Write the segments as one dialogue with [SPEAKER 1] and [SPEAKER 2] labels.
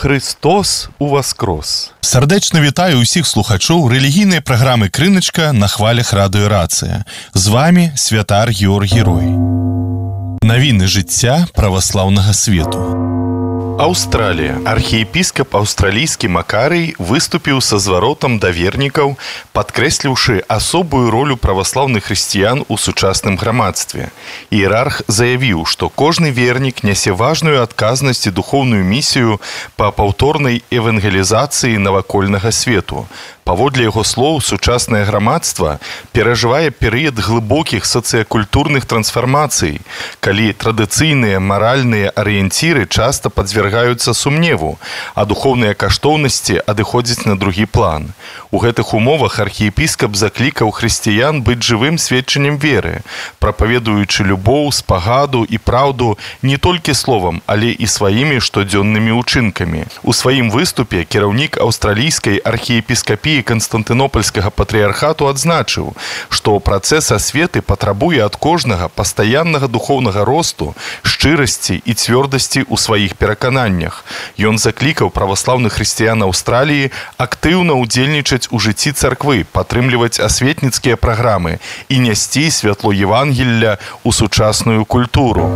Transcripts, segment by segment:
[SPEAKER 1] Христос уваскрос!
[SPEAKER 2] Сардечно вітаю усіх слухачоў рэлігійнай праграмы «Крыначка» на хвалях радыё «Рацыя». З вами святар Георгій Рой. Навіны жыцця праваслаўнага свету.
[SPEAKER 1] Аўстралія. Архіепіскап аўстралійскі Макарый выступіў са зваротам да вернікаў, падкрэсліўшы асобую ролю праваслаўных хрысціян у сучасным грамадстве. Іерарх заявіў, што кожны вернік нясе важную адказнасць і духоўную місію па паўторнай евангелізацыі навакольнага свету. Паводле яго слоў, сучаснае грамадства перажывае перыяд глыбокіх сацыякультурных трансфармацый, калі традыцыйныя маральныя арыенціры часта падвяргаюцца сумневу, а духоўныя каштоўнасці адыходзяць на другі план. У гэтых умовах архіепіскап заклікаў хрысціян быць жывым сведчаннем веры, прапаведуючы любоў, спагаду і праўду не толькі словам, але і сваімі штодзённымі ўчынкамі. У сваім выступе кіраўнік аўстралійскай архіепіскапіі Канстантынопольскага патрыархату адзначыў, што працэс асветы патрабуе ад кожнага пастаяннага духоўнага росту, шчырасці і цвёрдасці ў сваіх перакананнях. Ён заклікаў праваслаўных хрысціян Аўстраліі актыўна ўдзельнічаць у жыцці царквы, падтрымліваць асветніцкія праграмы і нясці святло Евангелля ў сучасную культуру.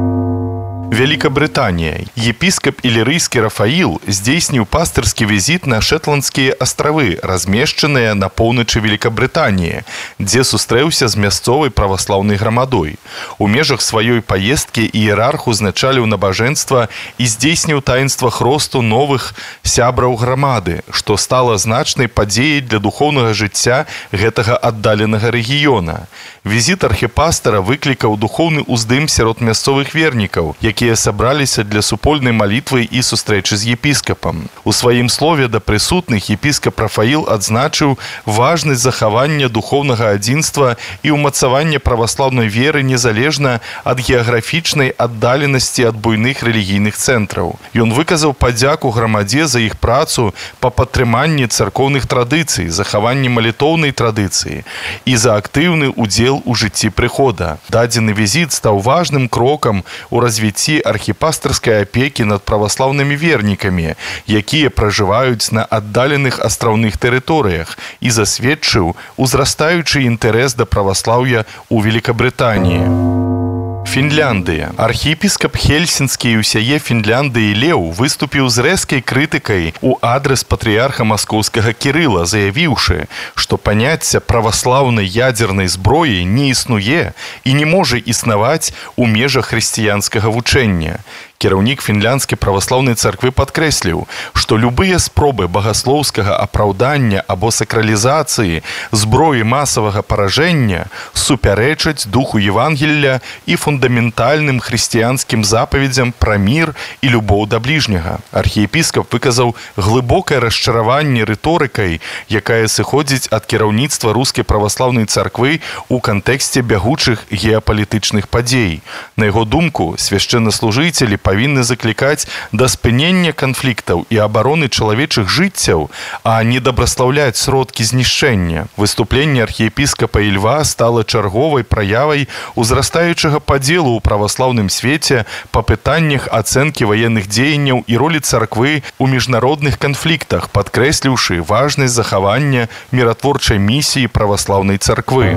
[SPEAKER 1] Великобритания. Епископ Ілірыйскі Рафаіл здзейсніў пастырскі візіт на Шэтландскія астравы, размешчаныя на поўначы Великобритании, дзе сустрэўся з мясцовай праваслаўнай грамадой. У межах сваёй паездкі іерарх узначаліў набажэнства і здзейсніў таінства хросту новых сябраў грамады, што стала значнай падзеяй для духоўнага жыцця гэтага аддаленага рэгіёна. Візіт архіпастара выклікаў духоўны ўздым сярод мясцовых вернікаў, якія сабраліся для супольнай малітвы і сустрэчы з епіскапам. У сваім слове да прысутных епіскап Рафаіл адзначыў важнасць захавання духоўнага адзінства і ўмацавання праваслаўнай веры незалежна ад геаграфічнай аддаленасці ад буйных рэлігійных цэнтраў. Ён выказаў падзяку грамадзе за іх працу па падтрыманні царкоўных традыцый, захаванні малітоўнай традыцыі і за актыўны ўдзел у жыцці прыхода. Дадзены візіт стаў важным крокам у развіцці архіпастырскай апекі над праваслаўнымі вернікамі, якія пражываюць на аддаленых астраўных тэрыторыях, і засведчыў узрастаючы інтарэс да праваслаўя ў Великабрытаніі. Фінляндыя. Архіепіскап Хельсінскі і ўсяе Фінляндыі Леў выступіў з рэзкай крытыкай у адрас патрыярха маскоўскага Кірыла, заявіўшы, што паняцце праваслаўнай ядзернай зброі не існуе і не можа існаваць у межах хрысціянскага вучэння. Кіраўнік фінляндскай праваслаўнай царквы падкрэсліў, што любыя спробы багаслоўскага апраўдання або сакралізацыі зброі масавага паражэння супярэчаць духу Евангелля і фундаментальным хрысціянскім запаведзям пра мір і любоў да бліжняга. Архіепіскап выказаў глыбокае расчараванне рыторыкай, якая сыходзіць ад кіраўніцтва рускай праваслаўнай царквы ў кантэксце бягучых геапалітычных падзей. На яго думку, свяшчэннаслужыцелі павінны заклікаць да спынення канфліктаў і абароны чалавечых жыццяў, а не дабраслаўляць сродкі знішчэння. Выступленне архіепіскапа Ільва стала чарговай праявай узрастаючага падзелу ў праваслаўным свеце па пытаннях ацэнкі ваенных дзеянняў і ролі царквы ў міжнародных канфліктах, падкрэсліўшы важнасць захавання міратворчай місіі праваслаўнай царквы.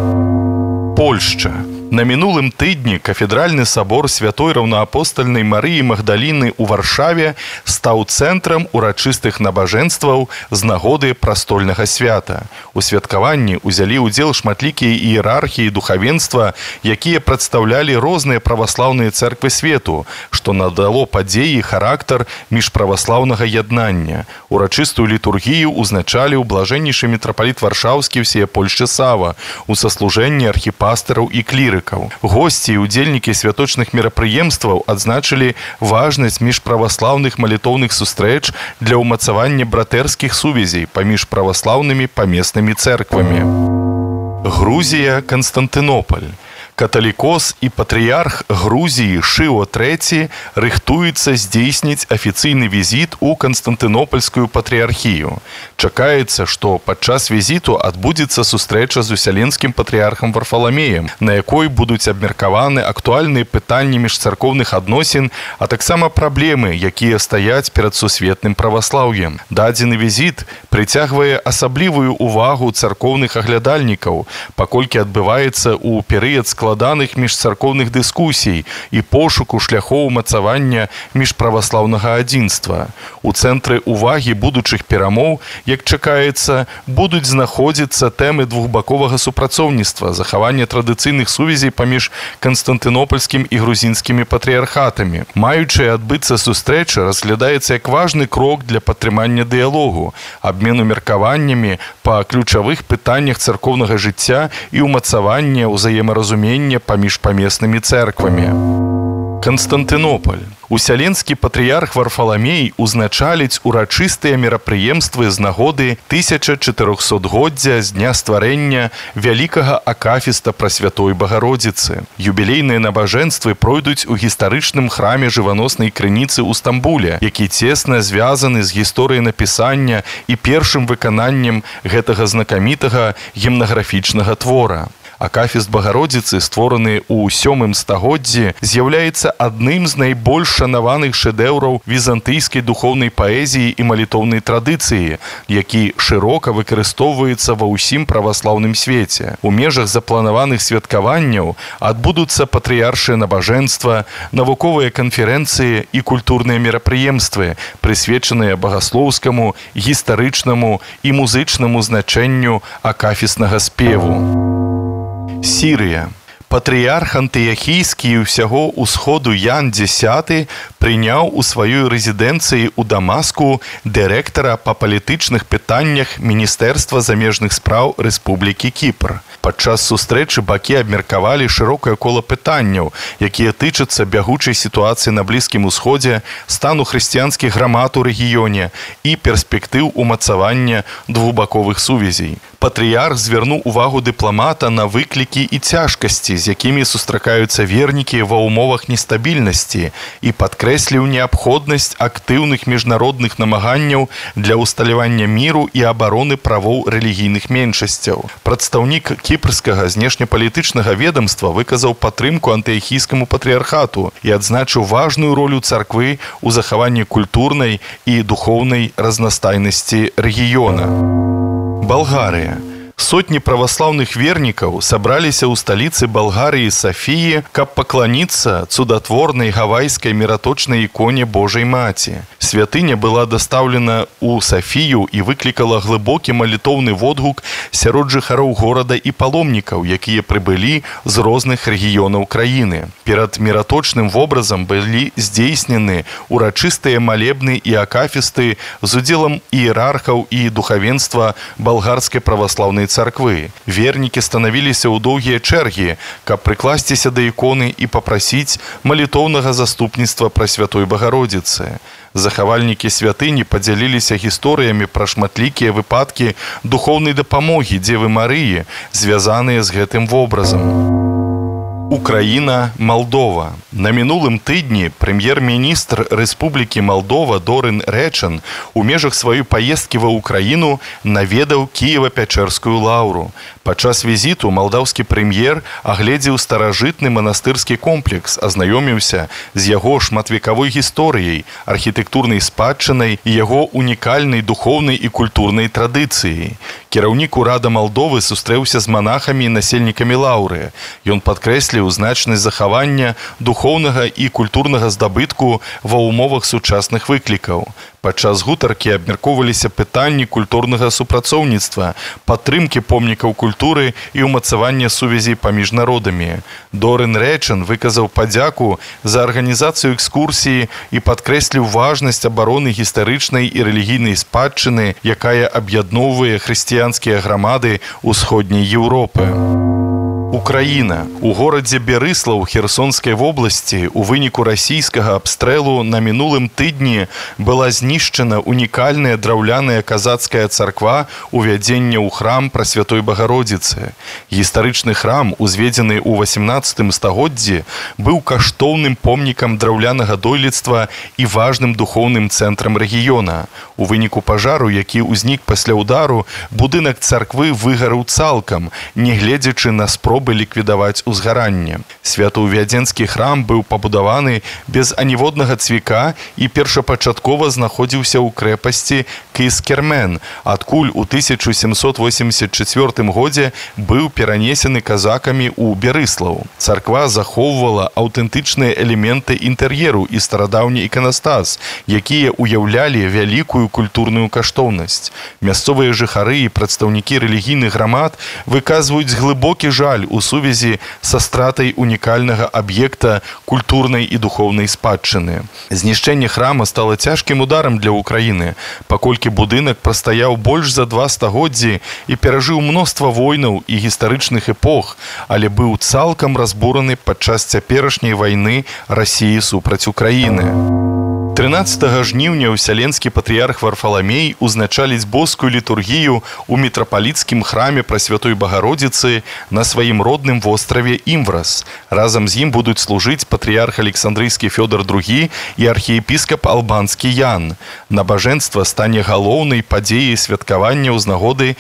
[SPEAKER 1] Польшча. На мінулым тыдні кафедральны сабор святой раўнаапостальнай Марыі Магдаліны ў Варшаве стаў цэнтрам урачыстых набажэнстваў з нагоды прастольнага свята. У святкаванні ўзялі ўдзел шматлікія іерархі і духавенства, якія прадстаўлялі розныя праваслаўныя цэрквы свету, што надало падзеі характар міжправаслаўнага яднання. Урачыстую літургію ўзначаліў блажэннейшы мітрапаліт Варшаўскі ўсея Польшчы Сава у саслужэнні архіпастыраў і клірыкаў. Госці і удзельнікі святочных мерапрыемстваў адзначылі важнасць міжправаслаўных малітоўных сустрэч для ўмацавання братэрскіх сувязей паміж праваслаўнымі памеснымі цэрквамі. Грузія, Канстантынополь. Каталікос і патрыярх Грузіі Шыо III рыхтуецца здзейсніць афіцыйны візіт у Канстантынопольскую патрыярхію. Чакаецца, што падчас візіту адбудзецца сустрэча з усяленскім патрыярхам Варфаламеем, на якой будуць абмеркаваны актуальныя пытанні міжцаркоўных адносін, а таксама праблемы, якія стаяць перад сусветным праваслаўем. Дадзены візіт прыцягвае асаблівую увагу царкоўных аглядальнікаў, паколькі адбываецца ў перыяд складаных міжцаркоўных дыскусій і пошуку шляхоў умацавання міжправаслаўнага адзінства. У цэнтры ўвагі будучых перамоў, як чакаецца, будуць знаходзіцца тэмы двухбаковага супрацоўніцтва, захавання традыцыйных сувязей паміж канстантынопольскім і грузінскімі патрыярхатамі. Маючая адбыцца сустрэча разглядаецца як важны крок для падтрымання дыялогу, абмену меркаваннямі па ключавых пытаннях царкоўнага жыцця і ўмацавання ўзаемаразумення паміж памеснымі цэрквамі. Канстантынополь. Усяленскі патрыярх Варфаламей узначаліць урачыстыя мерапрыемствы з нагоды 1400-годдзя з дня стварэння вялікага акафіста Прасвятой Багародзіцы. Юбілейныя набажэнствы пройдуць у гістарычным храме жываноснай крыніцы ў Стамбуле, які цесна звязаны з гісторыяй напісання і першым выкананнем гэтага знакамітага гімнаграфічнага твора. Акафіст Багародзіцы, створаны ў 7 стагоддзі, з'яўляецца адным з найбольш шанаваных шэдэўраў візантыйскай духоўнай паэзіі і малітоўнай традыцыі, які шырока выкарыстоўваецца ва ўсім праваслаўным свеце. У межах запланаваных святкаванняў адбудуцца патрыяршыя набажэнства, навуковыя канферэнцыі і культурныя мерапрыемствы, прысвечаныя багаслоўскаму, гістарычнаму і музычнаму значэнню акафіснага спеву. Сірыя. Патрыярх антыяхійскі і ўсяго ўсходу Ян X прыняў у сваёй рэзідэнцыі ў Дамаску дырэктара па палітычных пытаннях Міністэрства замежных спраў Рэспублікі Кіпр. Падчас сустрэчы бакі абмеркавалі шырокае кола пытанняў, якія тычацца бягучай сітуацыі на Блізкім Усходзе, стану хрысціянскіх грамад у рэгіёне і перспектыў умацавання двухбаковых сувязей. Патрыярх звярнуў увагу дыпламата на выклікі і цяжкасці, з якімі сустракаюцца вернікі ва ўмовах нестабільнасці, і падкрэсліў неабходнасць актыўных міжнародных намаганняў для ўсталявання міру і абароны правоў рэлігійных меншасцяў. Прадстаўнік кіпрскага знешнепалітычнага ведамства выказаў падтрымку антыяхійскаму патрыярхату і адзначыў важную ролю царквы ў захаванні культурнай і духоўнай разнастайнасці рэгіёна. Балгарыя. Сотні праваслаўных вернікаў сабраліся ў сталіцы Балгарыі Сафіі, каб пакланіцца цудатворнай гавайскай міраточнай іконе Божай Маці. Святыня была дастаўлена ў Сафію і выклікала глыбокі малітоўны водгук сярод жыхароў горада і паломнікаў, якія прыбылі з розных рэгіёнаў краіны. Перад міраточным вобразам былі здзейснены урачыстыя малебны і акафісты з удзелам іерархаў і духавенства балгарскай праваслаўнай царквы. Вернікі станавіліся ў доўгія чэргі, каб прыкласціся да іконы і папрасіць малітоўнага заступніцтва Прасвятой Багародзіцы. Захавальнікі святыні падзяліліся гісторыямі пра шматлікія выпадкі духоўнай дапамогі Дзевы Марыі, звязаныя з гэтым вобразам. Украіна, Малдова. На мінулым тыдні прэм'ер-міністр Рэспублікі Малдова Дорын Рэчан у межах сваёй паездкі ва Украіну наведаў Кіева-Пячэрскую лаўру. Падчас візіту малдаўскі прэм'ер агледзеў старажытны манастырскі комплекс, азнаёміўся з яго шматвекавой гісторыяй, архітэктурнай спадчынай і яго унікальнай духоўнай і культурнай традыцыяй. Кіраўнік урада Малдовы сустрэўся з манахамі і насельнікамі лаўры. Ён падкрэсліў значнасць захавання духоўнага і культурнага здабытку ва ўмовах сучасных выклікаў. Падчас гутаркі абмяркоўваліся пытанні культурнага супрацоўніцтва, падтрымкі помнікаў культуры і ўмацавання сувязей паміж народамі. Дорын Рэчан выказаў падзяку за арганізацыю экскурсіі і падкрэсліў важнасць абароны гістарычнай і рэлігійнай спадчыны, якая аб'ядноўвае хрысціянскія грамады ўсходняй Еўропы. Украіна. У горадзе Берыслаў Херсонскай вобласці у выніку расійскага абстрэлу на мінулым тыдні была знішчана унікальная драўляная казацкая царква увядзення ў храм Прасвятой Багародзіцы. Гістарычны храм, узведзены ў 18 стагоддзі, быў каштоўным помнікам драўлянага дойлідства і важным духоўным цэнтрам рэгіёна. У выніку пажару, які ўзнік пасля удару, будынак царквы выгараў цалкам, нягледзячы на спробы ліквідаваць узгаранне. Святаўвядзенскі храм быў пабудаваны без аніводнага цвіка і першапачаткова знаходзіўся ў крэпасці Кыскермен, адкуль у 1784 годзе быў перанесены казакамі ў Берыслаў. Царква захоўвала аўтэнтычныя элементы інтэр'еру і старадаўні іканастас, якія ўяўлялі вялікую культурную каштоўнасць. Мясцовыя жыхары і прадстаўнікі рэлігійных грамад выказваюць глыбокі жаль у сувязі са стратай унікальнага аб'екта культурнай і духоўнай спадчыны. Знішчэнне храма стала цяжкім ударам для Украіны, паколькі будынак прастаяў больш за 2 стагоддзі і перажыў мноства войнаў і гістарычных эпох, але быў цалкам разбураны падчас цяперашняй вайны Расіі супраць Украіны. 13 жніўня ўсяленскі патрыярх Варфаламей узначаліць боскую літургію ў мітрапаліцкім храме Прасвятой Багародзіцы на сваім родным востраве Імврас. Разам з ім будуць служыць патрыярх Александрыйскі Фёдор II і архіепіскап Албанскі Ян. Набажэнства стане галоўнай падзеяй святкавання ўзнагоды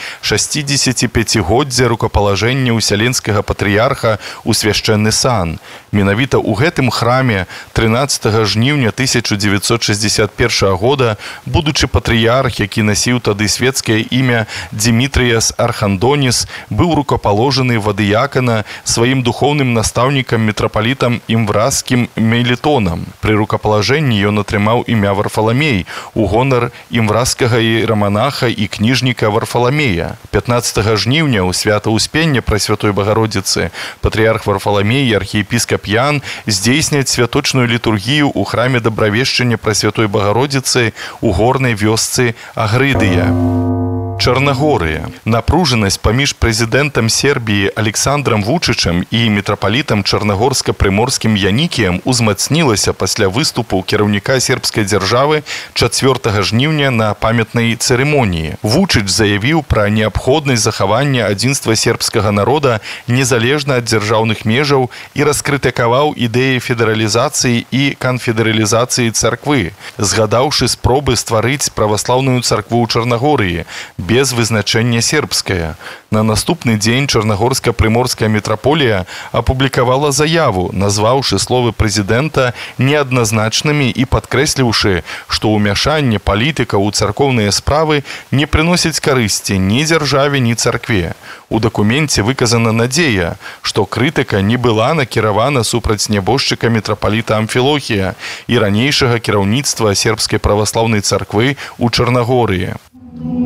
[SPEAKER 1] 65-годдзя рукапалажэння ўсяленскага патрыярха ў свяшчэнны сан. Менавіта ў гэтым храме 13 жніўня 1961 года будучы патрыярх, які насіў тады свецкае імя Дмітрыяс Архандоніс, быў рукапаложаны вадыякана сваім духоўным настаўнікам мітрапалітам Імвраскім Мелітонам. Пры рукапалажэнні ён атрымаў імя Варфаламей у гонар імвраскага іераманаха і кніжніка Варфаламея. 15 жніўня ў свята Успення Прасвятой Багародзіцы патрыярх Варфаламей і архіепіскап Ян здзейсняць святочную літургію ў храме Дабравешчання Прасвятой Багародзіцы ў горнай вёсцы Агрыдыя. Чарнагорыя. Напружанасць паміж прэзідэнтам Сербіі Александрам Вучычам і мітрапалітам чарнагорска-прыморскім Янікіем узмацнілася пасля выступу кіраўніка сербскай дзяржавы 4 жніўня на памятнай цырымоніі. Вучыч заявіў пра неабходнасць захавання адзінства сербскага народа незалежна ад дзяржаўных межаў і раскрытыкаваў ідэі федэралізацыі і канфедэралізацыі царквы, згадаўшы спробы стварыць праваслаўную царкву ў Чарнагорыі без вызначэння сербская. На наступны дзень Чарнагорска-прыморская мітраполія апублікавала заяву, назваўшы словы прэзідэнта неадназначнымі і падкрэсліўшы, што ўмяшанне палітыка ў царкоўныя справы не прыносіць карысці ні дзяржаве, ні царкве. У дакуменце выказана надзея, што крытыка не была накіравана супраць нябожчыка мітрапаліта Амфілохія і ранейшага кіраўніцтва сербскай праваслаўнай царквы ў Чарнагорыі.